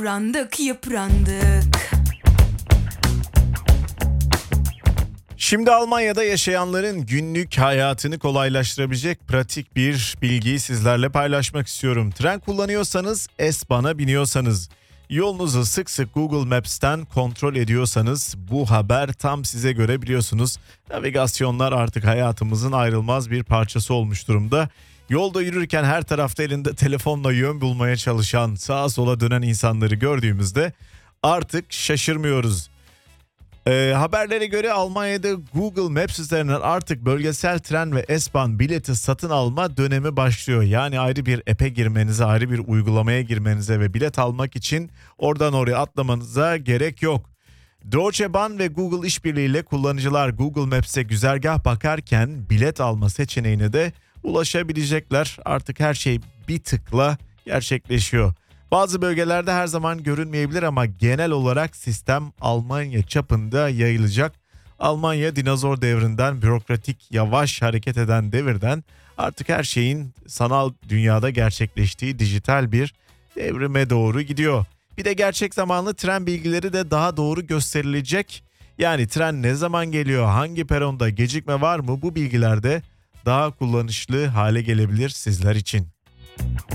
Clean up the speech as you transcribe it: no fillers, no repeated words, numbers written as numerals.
Yıprandık. Şimdi Almanya'da yaşayanların günlük hayatını kolaylaştırabilecek pratik bir bilgiyi sizlerle paylaşmak istiyorum. Tren kullanıyorsanız, S-Bahn'a biniyorsanız, yolunuzu sık sık Google Maps'ten kontrol ediyorsanız bu haber tam size göre, biliyorsunuz. Navigasyonlar artık hayatımızın ayrılmaz bir parçası olmuş durumda. Yolda yürürken her tarafta elinde telefonla yön bulmaya çalışan, sağa sola dönen insanları gördüğümüzde artık şaşırmıyoruz. Haberlere göre Almanya'da Google Maps üzerinden artık bölgesel tren ve S-Bahn bileti satın alma dönemi başlıyor. Yani ayrı bir app'e girmenize, ayrı bir uygulamaya girmenize ve bilet almak için oradan oraya atlamanıza gerek yok. Deutsche Bahn ve Google işbirliğiyle kullanıcılar Google Maps'e güzergah bakarken bilet alma seçeneğine de ulaşabilecekler. Artık her şey bir tıkla gerçekleşiyor. Bazı bölgelerde her zaman görünmeyebilir ama genel olarak sistem Almanya çapında yayılacak. Almanya dinozor devrinden, bürokratik, yavaş hareket eden devirden artık her şeyin sanal dünyada gerçekleştiği dijital bir devrime doğru gidiyor. Bir de gerçek zamanlı tren bilgileri de daha doğru gösterilecek. Yani tren ne zaman geliyor, hangi peronda gecikme var mı, bu bilgiler de daha kullanışlı hale gelebilir sizler için.